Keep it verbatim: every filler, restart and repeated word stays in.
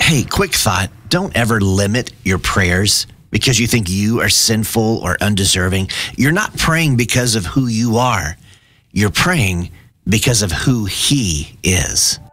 Hey, quick thought. Don't ever limit your prayers because you think you are sinful or undeserving. You're not praying because of who you are. You're praying because of who he is.